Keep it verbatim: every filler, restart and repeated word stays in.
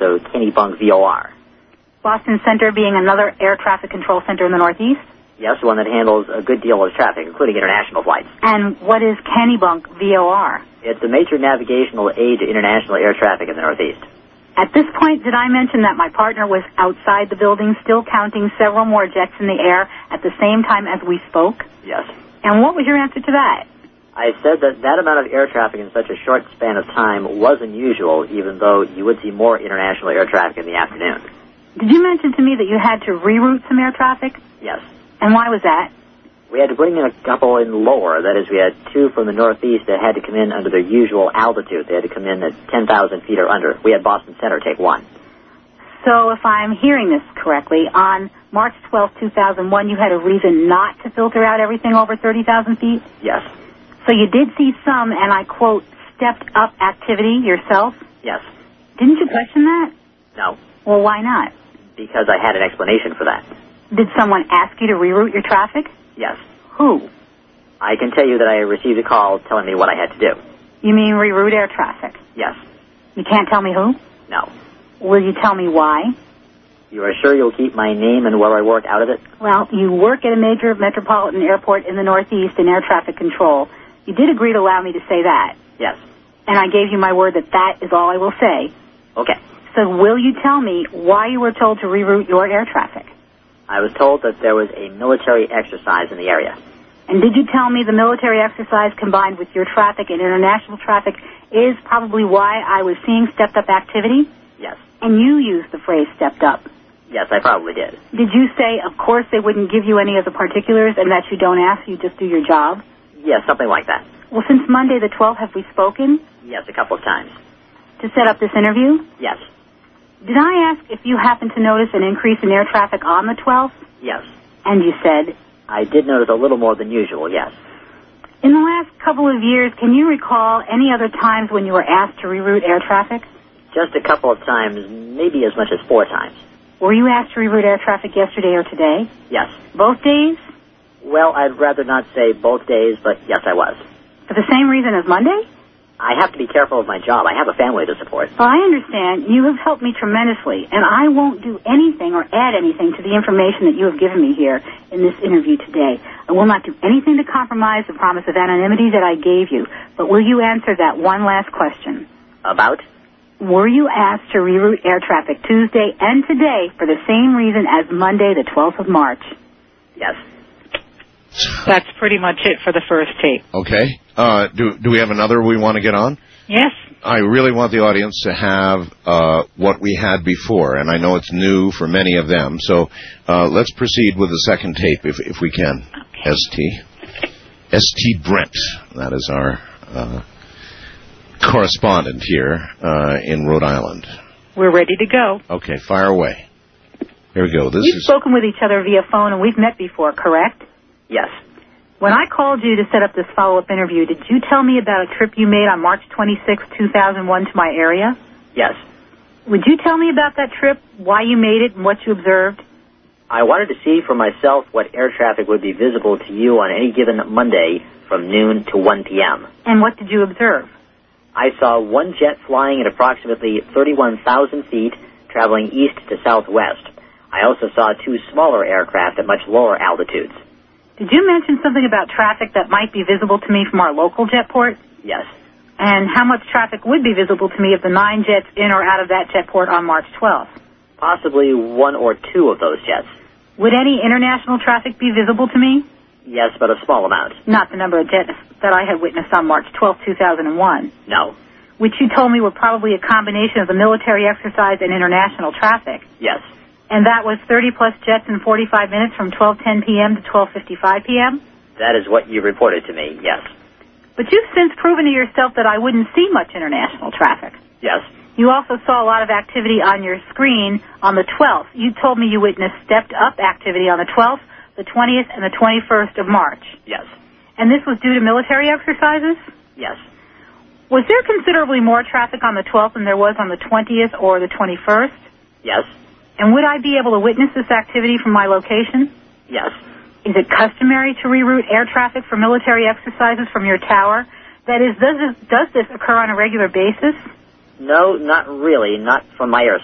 also Kennebunk V O R. Boston Center being another air traffic control center in the Northeast? Yes, one that handles a good deal of traffic, including international flights. And what is Kennebunk V O R? It's a major navigational aid to international air traffic in the Northeast. At this point, did I mention that my partner was outside the building, still counting several more jets in the air at the same time as we spoke? Yes. And what was your answer to that? I said that that amount of air traffic in such a short span of time was unusual, even though you would see more international air traffic in the afternoon. Did you mention to me that you had to reroute some air traffic? Yes. And why was that? We had to bring in a couple in lower. That is, we had two from the Northeast that had to come in under their usual altitude. They had to come in at ten thousand feet or under. We had Boston Center take one. So if I'm hearing this correctly, on March twelfth, two thousand one, you had a reason not to filter out everything over thirty thousand feet? Yes. So you did see some, and I quote, stepped up activity yourself? Yes. Didn't you question that? No. Well, why not? Because I had an explanation for that. Did someone ask you to reroute your traffic? Yes. Who? I can tell you that I received a call telling me what I had to do. You mean reroute air traffic? Yes. You can't tell me who? No. Will you tell me why? You are sure you'll keep my name and where I work out of it? Well, you work at a major metropolitan airport in the Northeast in air traffic control. You did agree to allow me to say that. Yes. And I gave you my word that that is all I will say. Okay. So will you tell me why you were told to reroute your air traffic? I was told that there was a military exercise in the area. And did you tell me the military exercise combined with your traffic and international traffic is probably why I was seeing stepped-up activity? Yes. And you used the phrase stepped up. Yes, I probably did. Did you say, of course, they wouldn't give you any of the particulars and that you don't ask, you just do your job? Yes, something like that. Well, since Monday the twelfth, have we spoken? Yes, a couple of times. To set up this interview? Yes. Did I ask if you happened to notice an increase in air traffic on the twelfth? Yes. And you said? I did notice a little more than usual, yes. In the last couple of years, can you recall any other times when you were asked to reroute air traffic? Just a couple of times, maybe as much as four times. Were you asked to reroute air traffic yesterday or today? Yes. Both days? Well, I'd rather not say both days, but yes, I was. For the same reason as Monday? I have to be careful of my job. I have a family to support. Well, I understand. You have helped me tremendously, and I won't do anything or add anything to the information that you have given me here in this interview today. I will not do anything to compromise the promise of anonymity that I gave you. But will you answer that one last question? About? Were you asked to reroute air traffic Tuesday and today for the same reason as Monday, the twelfth of March? Yes. That's pretty much it for the first tape. Okay. Uh, do do we have another we want to get on? Yes. I really want the audience to have uh, what we had before, and I know it's new for many of them. So uh, let's proceed with the second tape, if if we can. Okay. S T. S T Brent. That is our uh, correspondent here uh, in Rhode Island. We're ready to go. Okay, fire away. Here we go. This We've is... spoken with each other via phone, and we've met before, correct? Yes. When I called you to set up this follow-up interview, did you tell me about a trip you made on March twenty-sixth, two thousand one to my area? Yes. Would you tell me about that trip, why you made it, and what you observed? I wanted to see for myself what air traffic would be visible to you on any given Monday from noon to one p.m. And what did you observe? I saw one jet flying at approximately thirty-one thousand feet, traveling east to southwest. I also saw two smaller aircraft at much lower altitudes. Did you mention something about traffic that might be visible to me from our local jetport? Yes. And how much traffic would be visible to me of the nine jets in or out of that jetport on March twelfth? Possibly one or two of those jets. Would any international traffic be visible to me? Yes, but a small amount. Not the number of jets that I had witnessed on March twelfth, two thousand one. No. Which you told me were probably a combination of the military exercise and international traffic. Yes. And that was thirty-plus jets in forty-five minutes from twelve ten p.m. to twelve fifty-five p.m.? That is what you reported to me, yes. But you've since proven to yourself that I wouldn't see much international traffic. Yes. You also saw a lot of activity on your screen on the twelfth. You told me you witnessed stepped-up activity on the twelfth, the twentieth, and the twenty-first of March. Yes. And this was due to military exercises? Yes. Was there considerably more traffic on the twelfth than there was on the twentieth or the twenty-first? Yes. And would I be able to witness this activity from my location? Yes. Is it customary to reroute air traffic for military exercises from your tower? That is, does this, does this occur on a regular basis? No, not really, not from my airspace.